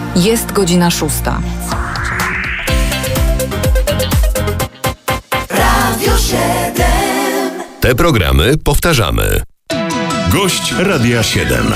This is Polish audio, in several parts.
Jest godzina 6. Radio 7. Te programy powtarzamy. Gość Radia 7.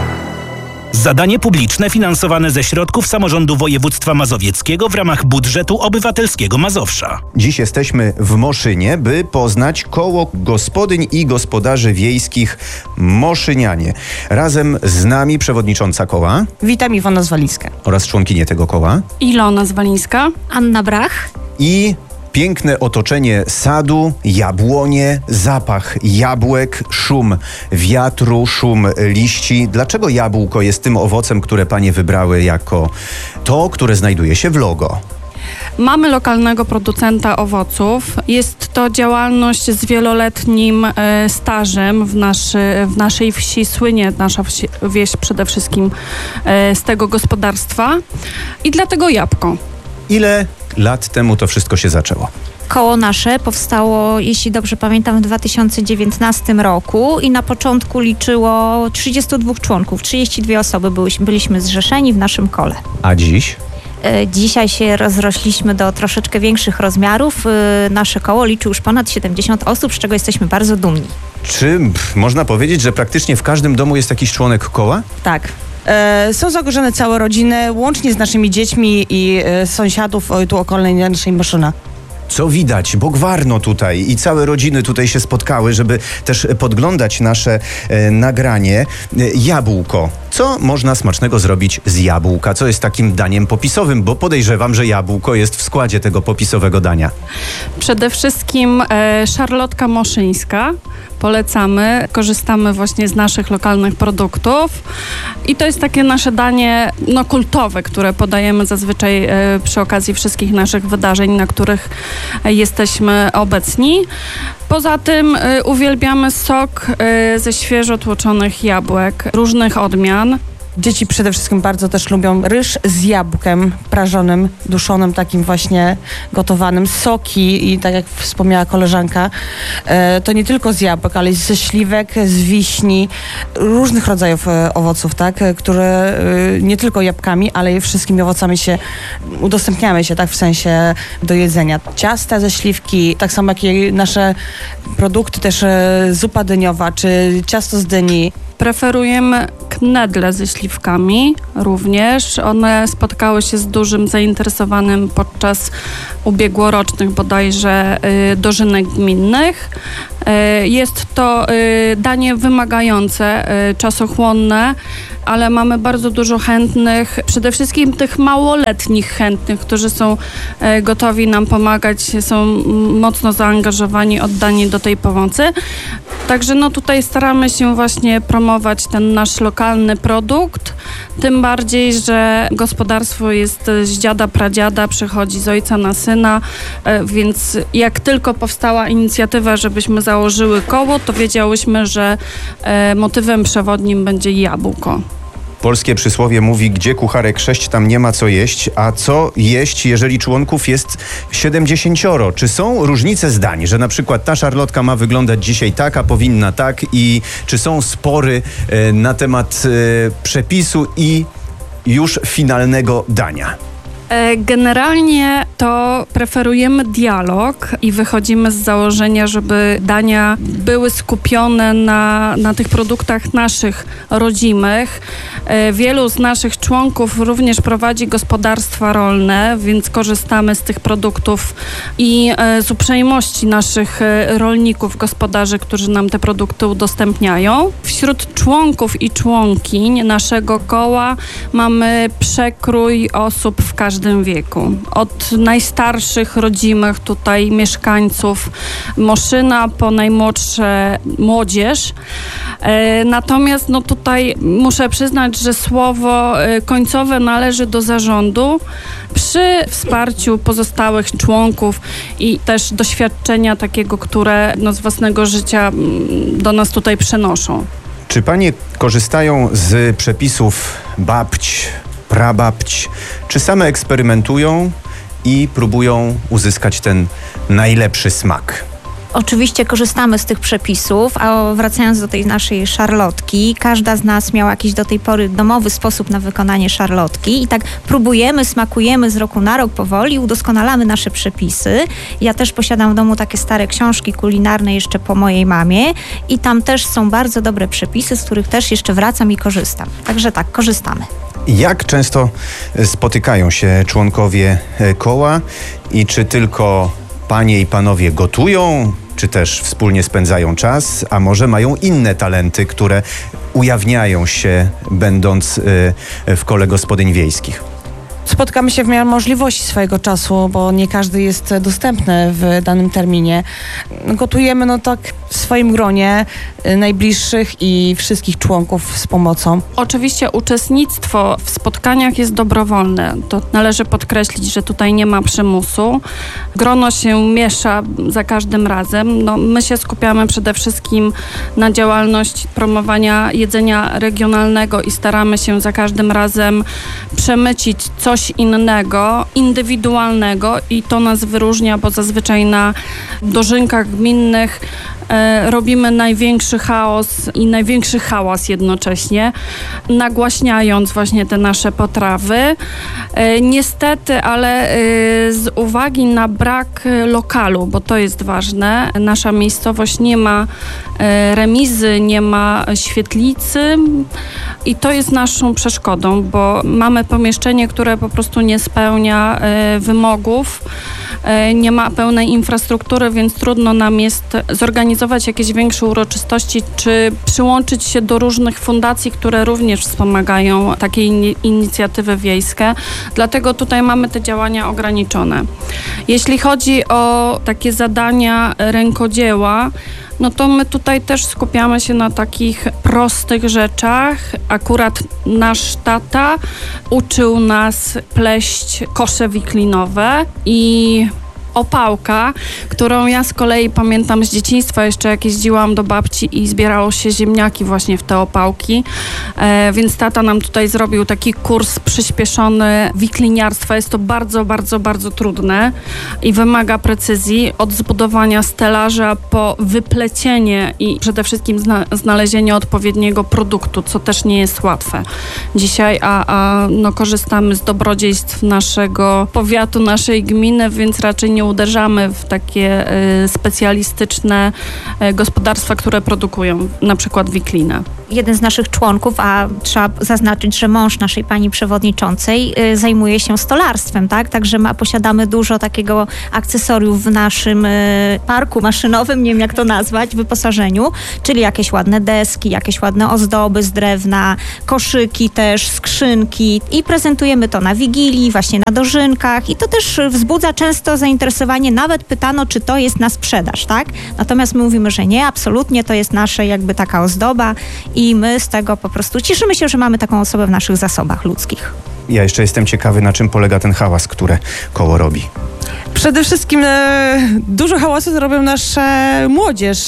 Zadanie publiczne finansowane ze środków samorządu województwa mazowieckiego w ramach budżetu obywatelskiego Mazowsza. Dziś jesteśmy w Moszynie, by poznać koło gospodyń i gospodarzy wiejskich Moszynianie. Razem z nami przewodnicząca koła. Witam, Iwona Zwalińska. Oraz członkinie tego koła. Ilona Zwalińska. Anna Brach. I piękne otoczenie sadu, jabłonie, zapach jabłek, szum wiatru, szum liści. Dlaczego jabłko jest tym owocem, które panie wybrały jako to, które znajduje się w logo? Mamy lokalnego producenta owoców. Jest to działalność z wieloletnim stażem w naszej wsi. Słynie nasza wieś przede wszystkim z tego gospodarstwa. I dlatego jabłko. Ile lat temu to wszystko się zaczęło? Koło nasze powstało, jeśli dobrze pamiętam, w 2019 roku i na początku liczyło 32 członków. 32 osoby byliśmy zrzeszeni w naszym kole. A dziś? Dzisiaj się rozrośliśmy do troszeczkę większych rozmiarów. Nasze koło liczy już ponad 70 osób, z czego jesteśmy bardzo dumni. Czy można powiedzieć, że praktycznie w każdym domu jest jakiś członek koła? Tak. Są zagrożone całe rodziny, łącznie z naszymi dziećmi i sąsiadów tu okolnej naszej Moszyna. Co widać, bo gwarno tutaj i całe rodziny tutaj się spotkały, żeby też podglądać nasze nagranie. Jabłko. Co można smacznego zrobić z jabłka? Co jest takim daniem popisowym? Bo podejrzewam, że jabłko jest w składzie tego popisowego dania. Przede wszystkim szarlotka moszyńska. Polecamy. Korzystamy właśnie z naszych lokalnych produktów. I to jest takie nasze danie kultowe, które podajemy zazwyczaj przy okazji wszystkich naszych wydarzeń, na których jesteśmy obecni. Poza tym uwielbiamy sok ze świeżo tłoczonych jabłek, różnych odmian. Dzieci przede wszystkim bardzo też lubią ryż z jabłkiem prażonym, duszonym, takim właśnie gotowanym. Soki i tak jak wspomniała koleżanka, to nie tylko z jabłek, ale i ze śliwek, z wiśni, różnych rodzajów owoców, tak, które nie tylko jabłkami, ale i wszystkimi owocami udostępniamy się, tak, w sensie do jedzenia. Ciasta ze śliwki, tak samo jak i nasze produkty, też zupa dyniowa, czy ciasto z dyni. Preferujemy knedle ze śliwkami również. One spotkały się z dużym zainteresowaniem podczas ubiegłorocznych bodajże dożynek gminnych. Jest to danie wymagające, czasochłonne, ale mamy bardzo dużo chętnych, przede wszystkim tych małoletnich chętnych, którzy są gotowi nam pomagać, są mocno zaangażowani, oddani do tej pomocy. Także tutaj staramy się właśnie promować ten nasz lokalny produkt, tym bardziej, że gospodarstwo jest z dziada, pradziada, przechodzi z ojca na syna, więc jak tylko powstała inicjatywa, żebyśmy założyły koło, to wiedziałyśmy, że motywem przewodnim będzie jabłko. Polskie przysłowie mówi, gdzie kucharek 6, tam nie ma co jeść. A co jeść, jeżeli członków jest 70? Czy są różnice zdań, że na przykład ta szarlotka ma wyglądać dzisiaj tak, a powinna tak? I czy są spory na temat przepisu i już finalnego dania? Generalnie to preferujemy dialog i wychodzimy z założenia, żeby dania były skupione na tych produktach naszych rodzimych. Wielu z naszych członków również prowadzi gospodarstwa rolne, więc korzystamy z tych produktów i z uprzejmości naszych rolników, gospodarzy, którzy nam te produkty udostępniają. Wśród członków i członkiń naszego koła mamy przekrój osób w każdym wieku. Od najstarszych rodzimych tutaj mieszkańców Moszyna po najmłodsze młodzież. Natomiast tutaj muszę przyznać, że słowo końcowe należy do zarządu przy wsparciu pozostałych członków i też doświadczenia takiego, które z własnego życia do nas tutaj przenoszą. Czy panie korzystają z przepisów babć, prababć, czy same eksperymentują i próbują uzyskać ten najlepszy smak? Oczywiście korzystamy z tych przepisów, a wracając do tej naszej szarlotki, każda z nas miała jakiś do tej pory domowy sposób na wykonanie szarlotki i tak próbujemy, smakujemy z roku na rok powoli, udoskonalamy nasze przepisy. Ja też posiadam w domu takie stare książki kulinarne jeszcze po mojej mamie i tam też są bardzo dobre przepisy, z których też jeszcze wracam i korzystam. Także tak, korzystamy. Jak często spotykają się członkowie koła i czy tylko panie i panowie gotują, czy też wspólnie spędzają czas, a może mają inne talenty, które ujawniają się będąc w kole gospodyń wiejskich? Spotykamy się w miarę możliwości swojego czasu, bo nie każdy jest dostępny w danym terminie. Gotujemy tak w swoim gronie najbliższych i wszystkich członków z pomocą. Oczywiście uczestnictwo w spotkaniach jest dobrowolne. To należy podkreślić, że tutaj nie ma przymusu. Grono się miesza za każdym razem. My się skupiamy przede wszystkim na działalności promowania jedzenia regionalnego i staramy się za każdym razem przemycić coś innego, indywidualnego i to nas wyróżnia, bo zazwyczaj na dożynkach gminnych robimy największy chaos i największy hałas jednocześnie, nagłaśniając właśnie te nasze potrawy. Niestety, ale z uwagi na brak lokalu, bo to jest ważne, nasza miejscowość nie ma remizy, nie ma świetlicy i to jest naszą przeszkodą, bo mamy pomieszczenie, które po prostu nie spełnia wymogów, nie ma pełnej infrastruktury, więc trudno nam jest zorganizować jakieś większe uroczystości, czy przyłączyć się do różnych fundacji, które również wspomagają takie inicjatywy wiejskie. Dlatego tutaj mamy te działania ograniczone. Jeśli chodzi o takie zadania rękodzieła, to my tutaj też skupiamy się na takich prostych rzeczach. Akurat nasz tata uczył nas pleść kosze wiklinowe i opałka, którą ja z kolei pamiętam z dzieciństwa, jeszcze jak jeździłam do babci i zbierało się ziemniaki właśnie w te opałki, więc tata nam tutaj zrobił taki kurs przyspieszony wikliniarstwa. Jest to bardzo, bardzo, bardzo trudne i wymaga precyzji od zbudowania stelaża po wyplecienie i przede wszystkim znalezienie odpowiedniego produktu, co też nie jest łatwe dzisiaj, a korzystamy z dobrodziejstw naszego powiatu, naszej gminy, więc raczej nie uderzamy w takie specjalistyczne gospodarstwa, które produkują na przykład wiklinę. Jeden z naszych członków, a trzeba zaznaczyć, że mąż naszej pani przewodniczącej zajmuje się stolarstwem, tak? Także posiadamy dużo takiego akcesoriów w naszym parku maszynowym, nie wiem jak to nazwać, wyposażeniu, czyli jakieś ładne deski, jakieś ładne ozdoby z drewna, koszyki też, skrzynki i prezentujemy to na Wigilii, właśnie na dożynkach i to też wzbudza często zainteresowanie, nawet pytano, czy to jest na sprzedaż, tak? Natomiast my mówimy, że nie, absolutnie, to jest nasza jakby taka ozdoba i my z tego po prostu cieszymy się, że mamy taką osobę w naszych zasobach ludzkich. Ja jeszcze jestem ciekawy, na czym polega ten hałas, które koło robi. Przede wszystkim dużo hałasu robią nasza młodzież,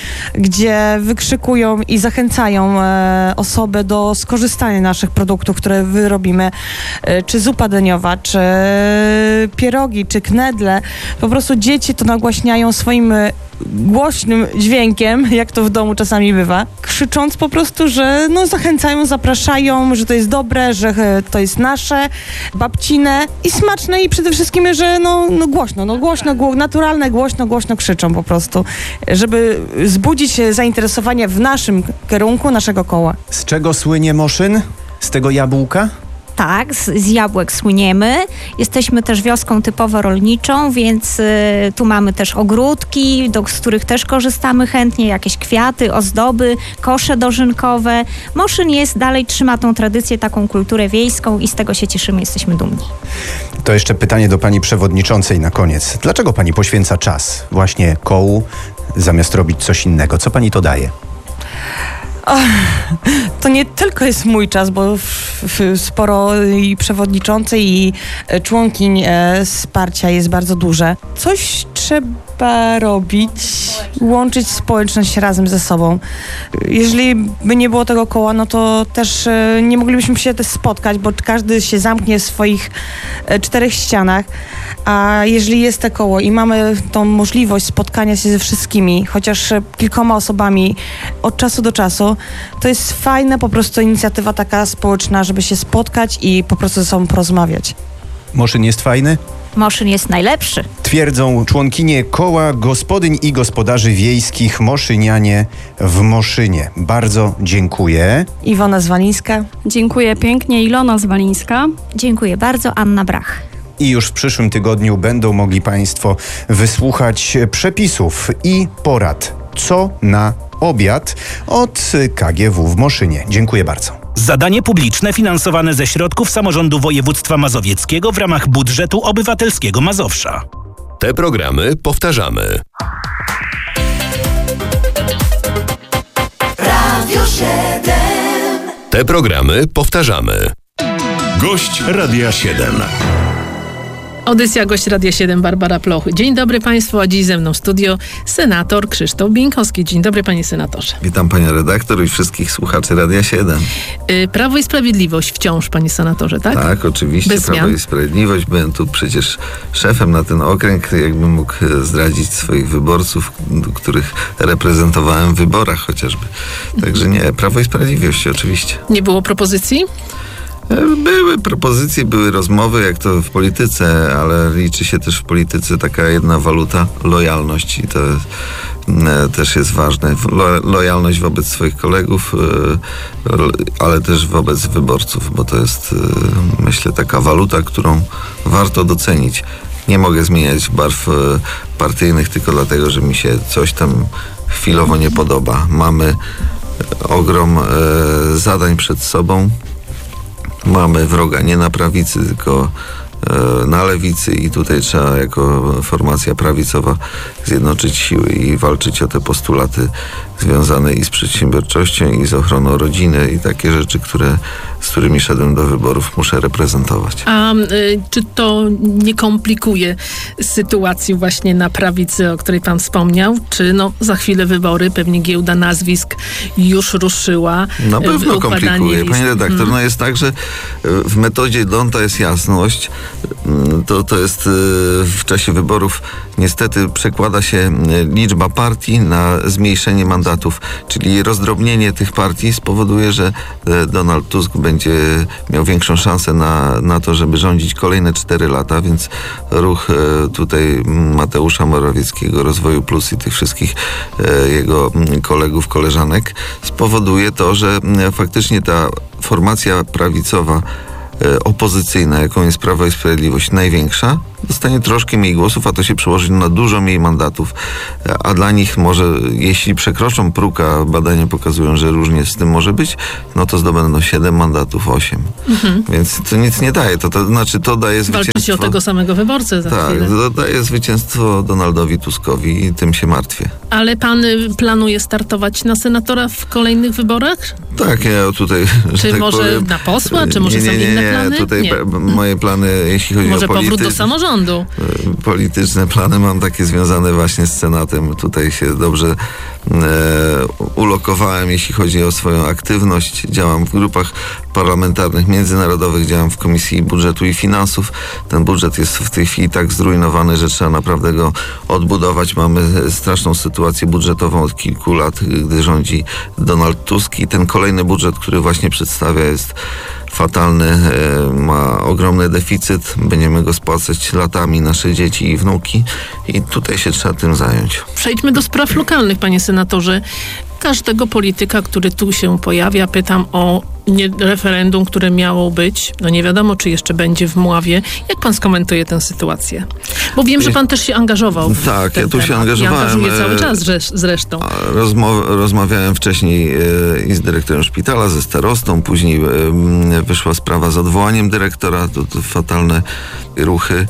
gdzie wykrzykują i zachęcają osoby do skorzystania naszych produktów, które wyrobimy, czy zupa deniowa, czy pierogi, czy knedle. Po prostu dzieci to nagłaśniają swoim głośnym dźwiękiem, jak to w domu czasami bywa, krzycząc po prostu, że zachęcają, zapraszają, że to jest dobre, że to jest nasze, babcine i smaczne i przede wszystkim, że głośno, naturalne, głośno krzyczą po prostu, żeby wzbudzić zainteresowanie w naszym kierunku, naszego koła. Z czego słynie Moszyn? Z tego jabłka? Tak, z jabłek słyniemy. Jesteśmy też wioską typowo rolniczą, więc tu mamy też ogródki, z których też korzystamy chętnie, jakieś kwiaty, ozdoby, kosze dożynkowe. Moszyn dalej trzyma tą tradycję, taką kulturę wiejską i z tego się cieszymy, jesteśmy dumni. To jeszcze pytanie do pani przewodniczącej na koniec. Dlaczego pani poświęca czas właśnie kołu, zamiast robić coś innego? Co pani to daje? To nie tylko jest mój czas, bo sporo i przewodniczącej i członkiń wsparcia jest bardzo duże. Coś trzeba trzeba robić, łączyć społeczność razem ze sobą. Jeżeli by nie było tego koła, no to też nie moglibyśmy się też spotkać, bo każdy się zamknie w swoich 4 ścianach, a jeżeli jest to koło i mamy tą możliwość spotkania się ze wszystkimi, chociaż kilkoma osobami od czasu do czasu, to jest fajna po prostu inicjatywa taka społeczna, żeby się spotkać i po prostu ze sobą porozmawiać. Moszyn jest fajny? Moszyn jest najlepszy. Twierdzą członkinie Koła Gospodyń i Gospodarzy Wiejskich Moszynianie w Moszynie. Bardzo dziękuję. Iwona Zwalińska. Dziękuję pięknie. Ilona Zwalińska. Dziękuję bardzo, Anna Brach. I już w przyszłym tygodniu będą mogli Państwo wysłuchać przepisów i porad, co na obiad od KGW w Moszynie. Dziękuję bardzo. Zadanie publiczne finansowane ze środków samorządu województwa mazowieckiego w ramach budżetu obywatelskiego Mazowsza. Te programy powtarzamy. Radio 7. Te programy powtarzamy. Gość Radia 7. Audycja Gość Radia 7, Barbara Ploch. Dzień dobry Państwu, a dziś ze mną w studio senator Krzysztof Bieńkowski. Dzień dobry Panie Senatorze. Witam Panią redaktor i wszystkich słuchaczy Radia 7. Prawo i Sprawiedliwość wciąż, Panie Senatorze, tak? Tak, oczywiście. Bez Prawo zmian. i Sprawiedliwość. Byłem tu przecież szefem na ten okręg, jakbym mógł zdradzić swoich wyborców, których reprezentowałem w wyborach chociażby. Także nie, Prawo i Sprawiedliwość oczywiście. Nie było propozycji? Były propozycje, były rozmowy, jak to w polityce, ale liczy się też w polityce taka jedna waluta, lojalność, i to też jest ważne. Lojalność wobec swoich kolegów, ale też wobec wyborców, bo to jest, myślę, taka waluta, którą warto docenić. Nie mogę zmieniać barw partyjnych tylko dlatego, że mi się coś tam chwilowo nie podoba. Mamy ogrom zadań przed sobą. Mamy wroga nie na prawicy, tylko na lewicy i tutaj trzeba jako formacja prawicowa zjednoczyć siły i walczyć o te postulaty związane i z przedsiębiorczością, i z ochroną rodziny i takie rzeczy, z którymi szedłem do wyborów, muszę reprezentować. A czy to nie komplikuje sytuacji właśnie na prawicy, o której Pan wspomniał? Czy za chwilę wybory, pewnie giełda nazwisk już ruszyła? Na pewno komplikuje. Pani redaktor, jest tak, że w metodzie Donta jest jasność. To jest w czasie wyborów niestety przekłada się liczba partii na zmniejszenie mandatów, czyli rozdrobnienie tych partii spowoduje, że Donald Tusk będzie miał większą szansę na to, żeby rządzić kolejne 4 lata, więc ruch tutaj Mateusza Morawieckiego, Rozwoju Plus i tych wszystkich jego kolegów, koleżanek spowoduje to, że faktycznie ta formacja prawicowa opozycyjna, jaką jest Prawo i Sprawiedliwość, największa, dostanie troszkę mniej głosów, a to się przełoży na dużo mniej mandatów. A dla nich może, jeśli przekroczą próg, a badania pokazują, że różnie z tym może być, to zdobędą 7 mandatów, 8. Więc to nic nie daje. To znaczy, to daje zwycięstwo. Walczycie o tego samego wyborcę za chwilę. Tak, to daje zwycięstwo Donaldowi Tuskowi i tym się martwię. Ale Pan planuje startować na senatora w kolejnych wyborach? Tak, ja tutaj... Czy tak może powiem, na posła? Czy może są inne plany? Tutaj moje plany, jeśli chodzi może o powrót do samorządu? Polityczne plany mam takie związane właśnie z Senatem. Tutaj się dobrze ulokowałem, jeśli chodzi o swoją aktywność. Działam w grupach parlamentarnych, międzynarodowych, działam w Komisji Budżetu i Finansów. Ten budżet jest w tej chwili tak zrujnowany, że trzeba naprawdę go odbudować. Mamy straszną sytuację budżetową od kilku lat, gdy rządzi Donald Tusk i ten kolejny budżet, który właśnie przedstawia, jest fatalny, ma ogromny deficyt, będziemy go spłacać latami, nasze dzieci i wnuki i tutaj się trzeba tym zająć. Przejdźmy do spraw lokalnych, panie senatorze. Każdego polityka, który tu się pojawia, pytam o referendum, które miało być. Nie wiadomo, czy jeszcze będzie w Mławie. Jak pan skomentuje tę sytuację? Bo wiem, że pan też się angażował w Tak, ten ja tu się temat. angażowałem. Angażuję cały czas zresztą. Rozmawiałem wcześniej i z dyrektorem szpitala, ze starostą, później wyszła sprawa z odwołaniem dyrektora. To fatalne ruchy.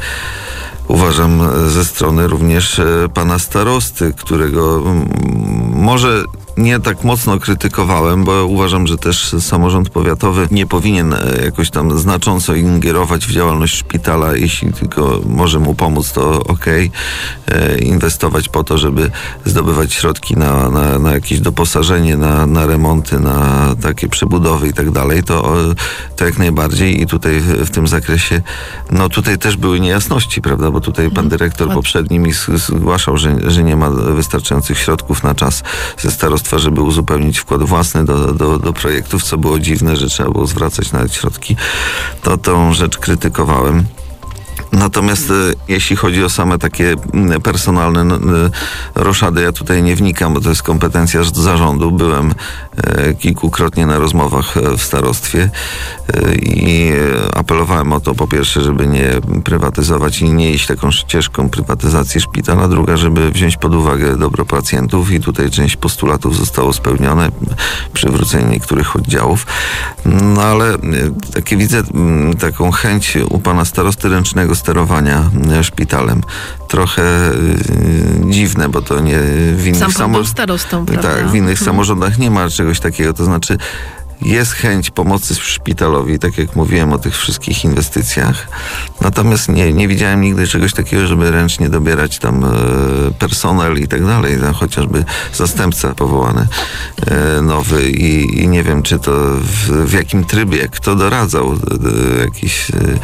Uważam ze strony również pana starosty, którego może nie tak mocno krytykowałem, bo uważam, że też samorząd powiatowy nie powinien jakoś tam znacząco ingerować w działalność szpitala. Jeśli tylko może mu pomóc, to okej. Inwestować po to, żeby zdobywać środki na jakieś doposażenie, na remonty, na takie przebudowy i tak dalej, to jak najbardziej. I tutaj w tym zakresie, no tutaj też były niejasności, prawda, bo tutaj pan dyrektor poprzedni mi zgłaszał, że nie ma wystarczających środków na czas ze starostwa, żeby uzupełnić wkład własny do projektów, co było dziwne, że trzeba było zwracać nawet środki. To tą rzecz krytykowałem. Natomiast jeśli chodzi o same takie personalne roszady, ja tutaj nie wnikam, bo to jest kompetencja zarządu. Byłem kilkukrotnie na rozmowach w starostwie i apelowałem o to, po pierwsze, żeby nie prywatyzować i nie iść taką ścieżką prywatyzacji szpitala, druga, żeby wziąć pod uwagę dobro pacjentów i tutaj część postulatów zostało spełnione, przywrócenie niektórych oddziałów. No ale takie widzę taką chęć u pana starosty ręcznego sterowania szpitalem. Trochę dziwne, bo to nie w innych starostą, prawda? Tak, w innych samorządach nie ma czegoś takiego, to znaczy jest chęć pomocy szpitalowi, tak jak mówiłem o tych wszystkich inwestycjach. Natomiast nie widziałem nigdy czegoś takiego, żeby ręcznie dobierać tam personel i tak dalej. Chociażby zastępca powołany nowy i nie wiem, czy to w jakim trybie, kto doradzał jakieś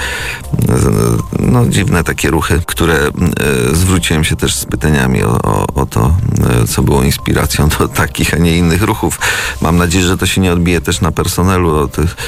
dziwne takie ruchy, które zwróciłem się też z pytaniami o to, co było inspiracją do takich, a nie innych ruchów. Mam nadzieję, że to się nie odbije też na personelu,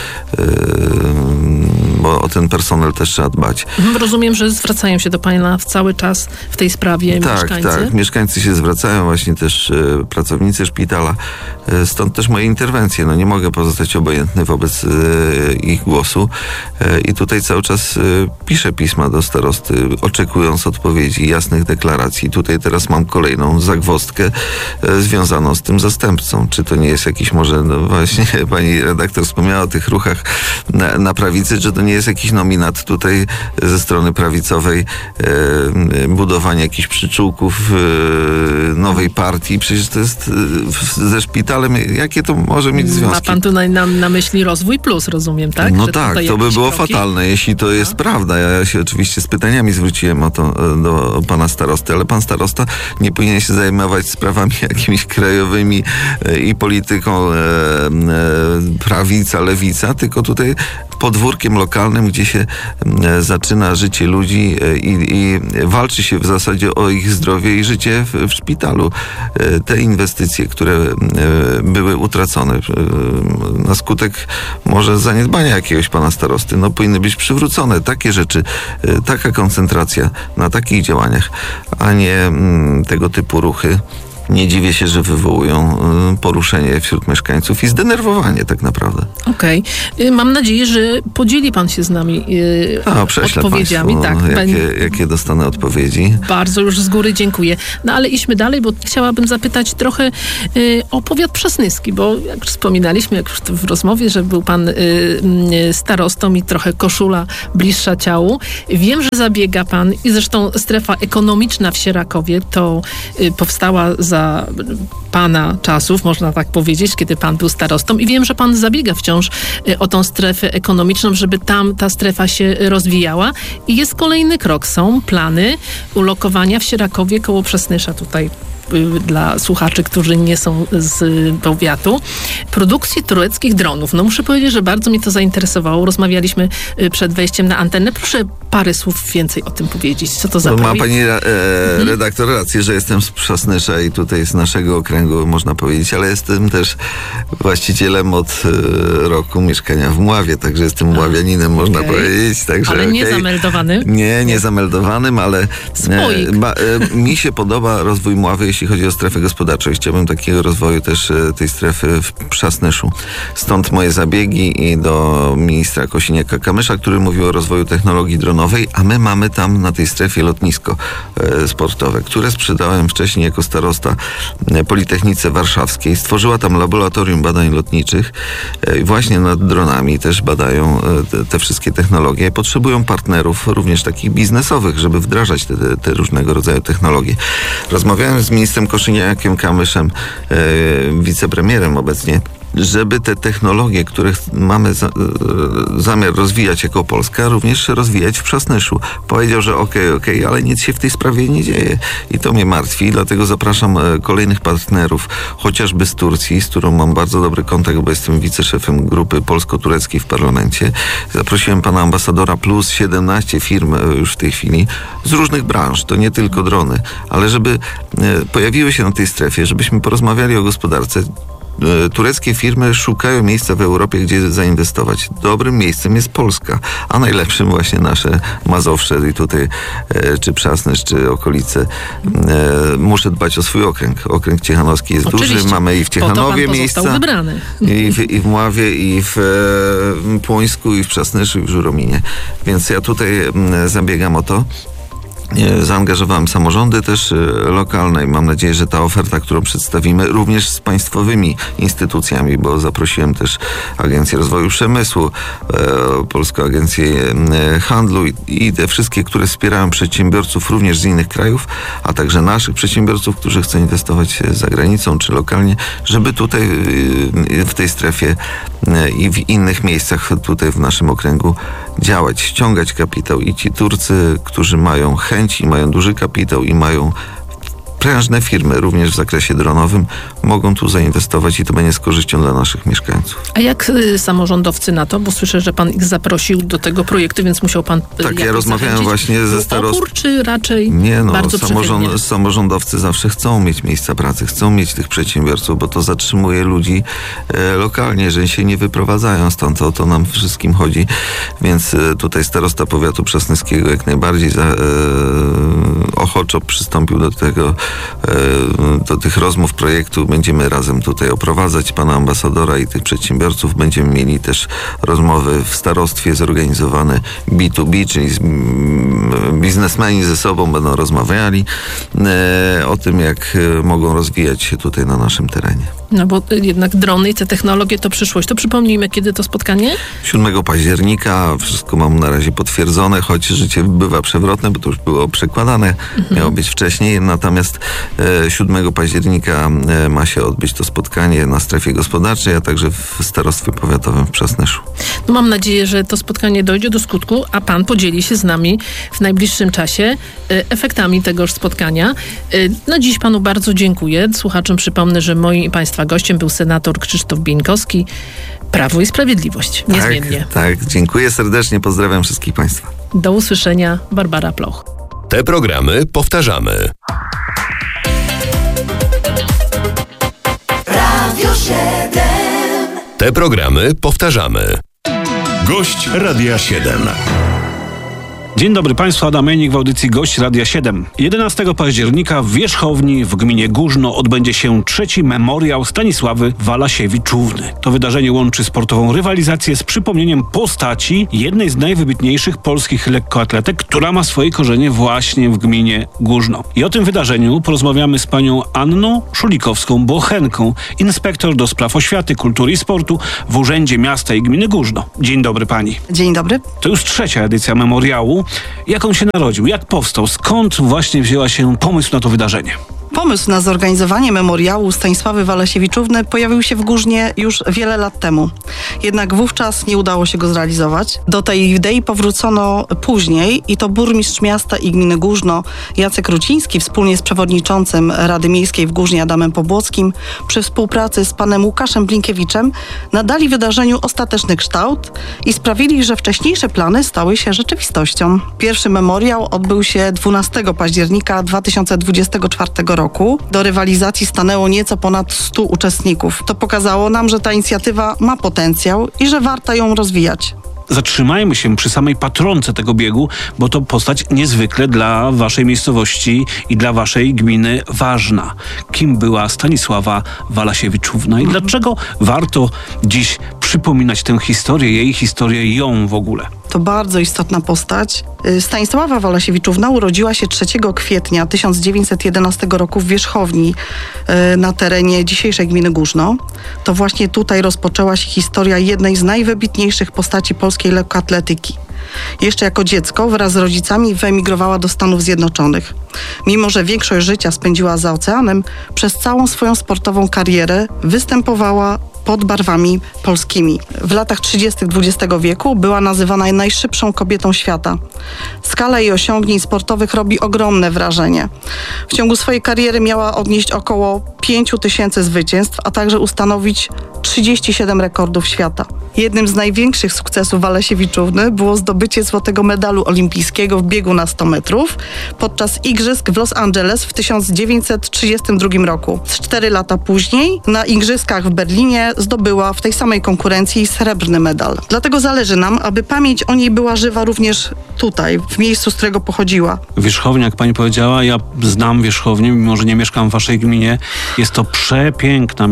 bo o ten personel też trzeba dbać. Rozumiem, że zwracają się do pana cały czas w tej sprawie mieszkańcy. Tak, mieszkańcy się zwracają, właśnie też pracownicy szpitala. Stąd też moje interwencje. No nie mogę pozostać obojętny wobec ich głosu. I tutaj cały czas piszę pisma do starosty, oczekując odpowiedzi, jasnych deklaracji. Tutaj teraz mam kolejną zagwozdkę związaną z tym zastępcą. Czy to nie jest jakiś może, właśnie pani redaktor wspomniała o tych ruchach na prawicy, czy to nie jest jakiś nominat tutaj ze strony prawicowej, budowanie jakichś przyczółków nowej partii. Przecież to jest ze szpitalem, jakie to może mieć związki? Ma pan tutaj na myśli Rozwój Plus, rozumiem, tak? No tak, to by było fatalne, jeśli to jest prawda. Ja się oczywiście z pytaniami zwróciłem o to do pana starosty, ale pan starosta nie powinien się zajmować sprawami jakimiś krajowymi i polityką prawica, lewica, tylko tutaj podwórkiem lokalnym, gdzie się zaczyna życie ludzi i walczy się w zasadzie o ich zdrowie i życie w szpitalu. Te inwestycje, które były utracone na skutek może zaniedbania jakiegoś pana starosty, powinny być przywrócone. Takie rzeczy, taka koncentracja na takich działaniach, a nie tego typu ruchy. Nie dziwię się, że wywołują poruszenie wśród mieszkańców i zdenerwowanie tak naprawdę. Okej. Mam nadzieję, że podzieli pan się z nami odpowiedziami. Państwu, tak, jakie dostanę odpowiedzi. Bardzo już z góry dziękuję. No ale idźmy dalej, bo chciałabym zapytać trochę o powiat przasnyski, bo jak już wspominaliśmy jak już w rozmowie, że był pan starostą i trochę koszula bliższa ciału. Wiem, że zabiega pan i zresztą strefa ekonomiczna w Sierakowie to powstała za pana czasów, można tak powiedzieć, kiedy pan był starostą i wiem, że pan zabiega wciąż o tą strefę ekonomiczną, żeby tam ta strefa się rozwijała i jest kolejny krok. Są plany ulokowania w Sierakowie koło Przasnysza tutaj dla słuchaczy, którzy nie są z powiatu, produkcji tureckich dronów. Muszę powiedzieć, że bardzo mnie to zainteresowało. Rozmawialiśmy przed wejściem na antenę. Proszę parę słów więcej o tym powiedzieć. Co to za Ma pani redaktor rację, że jestem z Przasnysza i tutaj z naszego okręgu, można powiedzieć, ale jestem też właścicielem od roku mieszkania w Mławie, także jestem mławianinem, można powiedzieć. Także, ale nie zameldowanym? Nie zameldowanym, ale mi się podoba rozwój Mławy, jeśli chodzi o strefę gospodarczą. Chciałbym takiego rozwoju też tej strefy w Przasnyszu. Stąd moje zabiegi i do ministra Kosiniaka-Kamysza, który mówił o rozwoju technologii dronowej, a my mamy tam na tej strefie lotnisko sportowe, które sprzedałem wcześniej jako starosta Politechnice Warszawskiej. Stworzyła tam laboratorium badań lotniczych. Właśnie nad dronami też badają te wszystkie technologie. Potrzebują partnerów, również takich biznesowych, żeby wdrażać te różnego rodzaju technologie. Rozmawiałem z ministrem ministrem Koszyniakiem-Kamyszem, wicepremierem obecnie, żeby te technologie, które mamy zamiar rozwijać jako Polska, również rozwijać w Przasnyszu. Powiedział, że okej, ale nic się w tej sprawie nie dzieje. I to mnie martwi, dlatego zapraszam kolejnych partnerów, chociażby z Turcji, z którą mam bardzo dobry kontakt, bo jestem wiceszefem grupy polsko-tureckiej w parlamencie. Zaprosiłem pana ambasadora plus 17 firm już w tej chwili z różnych branż. To nie tylko drony, ale żeby pojawiły się na tej strefie, żebyśmy porozmawiali o gospodarce. Tureckie firmy szukają miejsca w Europie, gdzie zainwestować. Dobrym miejscem jest Polska, a najlepszym właśnie nasze Mazowsze i tutaj czy Przasnysz, czy okolice. Muszę dbać o swój okręg. Okręg ciechanowski jest duży. Mamy i w Ciechanowie miejsca, i w Mławie, i w Płońsku, i w Przasnyszu, i w Żurominie. Więc ja tutaj zabiegam o to. Zaangażowałem samorządy też lokalne i mam nadzieję, że ta oferta, którą przedstawimy, również z państwowymi instytucjami, bo zaprosiłem też Agencję Rozwoju Przemysłu, Polską Agencję Handlu i te wszystkie, które wspierają przedsiębiorców również z innych krajów, a także naszych przedsiębiorców, którzy chcą inwestować za granicą czy lokalnie, żeby tutaj w tej strefie i w innych miejscach tutaj w naszym okręgu działać, ściągać kapitał i ci Turcy, którzy mają chęć i mają duży kapitał i mają prężne firmy, również w zakresie dronowym, mogą tu zainwestować i to będzie z korzyścią dla naszych mieszkańców. A jak samorządowcy na to? Bo słyszę, że pan ich zaprosił do tego projektu, więc musiał pan tak, ja rozmawiałem właśnie ze starostwami. Czy raczej bardzo samorządowcy zawsze chcą mieć miejsca pracy, chcą mieć tych przedsiębiorców, bo to zatrzymuje ludzi lokalnie, że się nie wyprowadzają stąd. O to nam wszystkim chodzi. Więc tutaj starosta powiatu przasnyskiego jak najbardziej ochoczo przystąpił do tych rozmów projektu. Będziemy razem tutaj oprowadzać pana ambasadora i tych przedsiębiorców. Będziemy mieli też rozmowy w starostwie zorganizowane B2B, czyli biznesmeni ze sobą będą rozmawiali o tym, jak mogą rozwijać się tutaj na naszym terenie. No bo jednak drony i te technologie to przyszłość. To przypomnijmy, kiedy to spotkanie? 7 października. Wszystko mam na razie potwierdzone, choć życie bywa przewrotne, bo to już było przekładane. Miało być wcześniej, natomiast 7 października ma się odbyć to spotkanie na strefie gospodarczej, a także w starostwie powiatowym w Przasnyszu. No mam nadzieję, że to spotkanie dojdzie do skutku, a pan podzieli się z nami w najbliższym czasie efektami tegoż spotkania. No dziś panu bardzo dziękuję. Słuchaczom przypomnę, że moim i państwa gościem był senator Krzysztof Bieńkowski, Prawo i Sprawiedliwość. Niezmiennie. Tak, dziękuję serdecznie, pozdrawiam wszystkich państwa. Do usłyszenia, Barbara Ploch. Te programy powtarzamy. Radio 7. Te programy powtarzamy. Gość Radia 7. Dzień dobry Państwu, Adam Enik w audycji Gość Radia 7. 11 października w Wierzchowni w gminie Górzno odbędzie się 3. memoriał Stanisławy Walasiewiczówny. To wydarzenie łączy sportową rywalizację z przypomnieniem postaci jednej z najwybitniejszych polskich lekkoatletek, która ma swoje korzenie właśnie w gminie Górzno. I o tym wydarzeniu porozmawiamy z panią Anną Szulikowską-Bochenką, inspektor do spraw oświaty, kultury i sportu w Urzędzie Miasta i Gminy Górzno. Dzień dobry pani. Dzień dobry. To już 3. edycja memoriału. Jak on się narodził? Jak powstał? Skąd właśnie wzięła się pomysł na to wydarzenie? Pomysł na zorganizowanie memoriału Stanisławy Walasiewiczówny pojawił się w Górznie już wiele lat temu. Jednak wówczas nie udało się go zrealizować. Do tej idei powrócono później i to burmistrz miasta i gminy Górzno Jacek Ruciński wspólnie z przewodniczącym Rady Miejskiej w Górznie Adamem Pobłockim przy współpracy z panem Łukaszem Blinkiewiczem nadali wydarzeniu ostateczny kształt i sprawili, że wcześniejsze plany stały się rzeczywistością. Pierwszy memoriał odbył się 12 października 2024 roku. Do rywalizacji stanęło nieco ponad 100 uczestników. To pokazało nam, że ta inicjatywa ma potencjał i że warto ją rozwijać. Zatrzymajmy się przy samej patronce tego biegu, bo to postać niezwykle dla waszej miejscowości i dla waszej gminy ważna. Kim była Stanisława Walasiewiczówna i dlaczego warto dziś przypominać tę historię, jej historię, ją w ogóle? To bardzo istotna postać. Stanisława Walasiewiczówna urodziła się 3 kwietnia 1911 roku w Wierzchowni na terenie dzisiejszej gminy Górzno. To właśnie tutaj rozpoczęła się historia jednej z najwybitniejszych postaci polskiej lekkoatletyki. jeszcze jako dziecko wraz z rodzicami wyemigrowała do Stanów Zjednoczonych. Mimo że większość życia spędziła za oceanem, przez całą swoją sportową karierę występowała pod barwami polskimi. W latach 30. XX wieku była nazywana najszybszą kobietą świata. Skala jej osiągnięć sportowych robi ogromne wrażenie. W ciągu swojej kariery miała odnieść około 5000 zwycięstw, a także ustanowić 37 rekordów świata. Jednym z największych sukcesów Walesiewiczówny było zdobycie złotego medalu olimpijskiego w biegu na 100 metrów podczas igrzysk w Los Angeles w 1932 roku. 4 lata później na igrzyskach w Berlinie zdobyła w tej samej konkurencji srebrny medal. Dlatego zależy nam, aby pamięć o niej była żywa również tutaj, w miejscu, z którego pochodziła. Wierzchownia, jak pani powiedziała, ja znam Wierzchownię, mimo że nie mieszkam w waszej gminie. Jest to przepiękna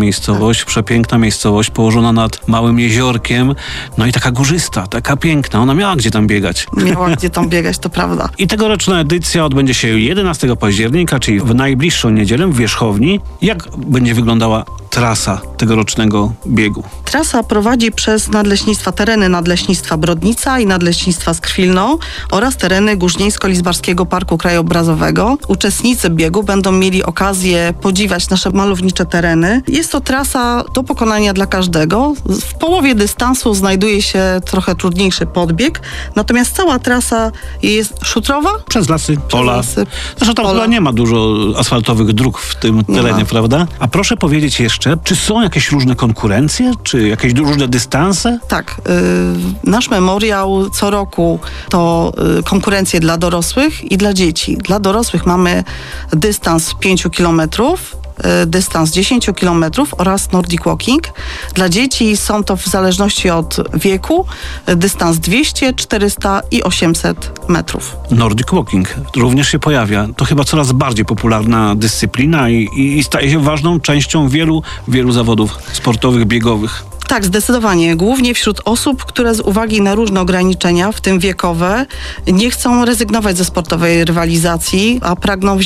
miejscowość położona nad małym jeziorkiem, no i taka górzysta, taka piękna. Ona miała gdzie tam biegać. Miała gdzie tam biegać, to prawda. I tegoroczna edycja odbędzie się 11 października, czyli w najbliższą niedzielę w Wierzchowni. Jak będzie wyglądała trasa tegorocznego biegu? Trasa prowadzi przez tereny Nadleśnictwa Brodnica i Nadleśnictwa Skrwilno oraz tereny Górźnieńsko-Lizbarskiego Parku Krajobrazowego. Uczestnicy biegu będą mieli okazję podziwiać nasze malownicze tereny. Jest to trasa do pokonania dla każdego. W połowie dystansu znajduje się trochę trudniejszy podbieg, natomiast cała trasa jest szutrowa. Przez lasy, pola. Zresztą tam chyba nie ma dużo asfaltowych dróg w tym terenie, prawda? A proszę powiedzieć jeszcze, czy są jakieś różne konkurencje, czy jakieś różne dystanse? Tak. Nasz memoriał co roku to konkurencje dla dorosłych i dla dzieci. Dla dorosłych mamy dystans 5 kilometrów, dystans 10 km oraz Nordic Walking. Dla dzieci są to w zależności od wieku dystans 200, 400 i 800 metrów. Nordic Walking również się pojawia. To chyba coraz bardziej popularna dyscyplina i staje się ważną częścią wielu zawodów sportowych, biegowych. Tak, zdecydowanie. Głównie wśród osób, które z uwagi na różne ograniczenia, w tym wiekowe, nie chcą rezygnować ze sportowej rywalizacji, a pragną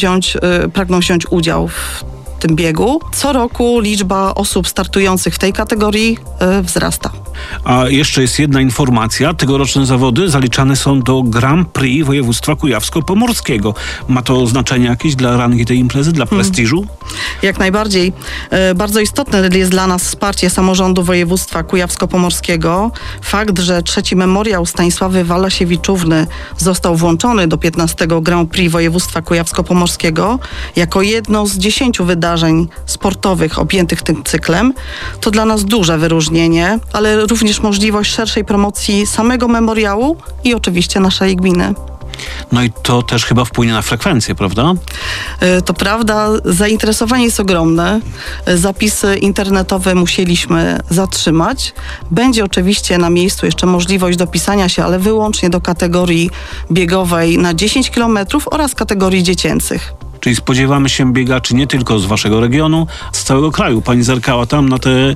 wziąć udział w tym biegu. Co roku liczba osób startujących w tej kategorii wzrasta. A jeszcze jest jedna informacja. Tegoroczne zawody zaliczane są do Grand Prix województwa kujawsko-pomorskiego. Ma to znaczenie jakieś dla rangi tej imprezy, dla prestiżu? Jak najbardziej. Bardzo istotne jest dla nas wsparcie samorządu województwa kujawsko-pomorskiego. Fakt, że 3. memoriał Stanisławy Walesiewiczówny został włączony do 15. Grand Prix województwa kujawsko-pomorskiego jako jedno z 10 wydarzeń sportowych objętych tym cyklem, to dla nas duże wyróżnienie, ale również możliwość szerszej promocji samego memoriału i oczywiście naszej gminy. No i to też chyba wpłynie na frekwencję, prawda? To prawda. Zainteresowanie jest ogromne. Zapisy internetowe musieliśmy zatrzymać. Będzie oczywiście na miejscu jeszcze możliwość dopisania się, ale wyłącznie do kategorii biegowej na 10 km oraz kategorii dziecięcych. Czyli spodziewamy się biegaczy nie tylko z waszego regionu, z całego kraju. Pani zerkała tam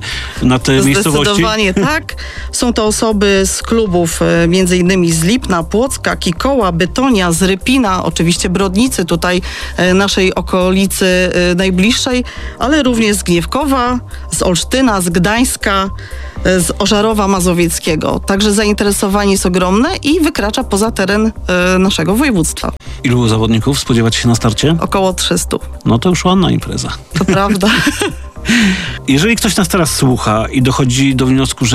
na te miejscowości? Zdecydowanie tak. Są to osoby z klubów m.in. z Lipna, Płocka, Kikoła, Bytonia, z Rypina, oczywiście Brodnicy, tutaj naszej okolicy najbliższej, ale również z Gniewkowa, z Olsztyna, z Gdańska, z Ożarowa Mazowieckiego. Także zainteresowanie jest ogromne i wykracza poza teren naszego województwa. Ilu zawodników spodziewać się na starcie? Około 300. No to już ładna impreza. To prawda. Jeżeli ktoś nas teraz słucha i dochodzi do wniosku, że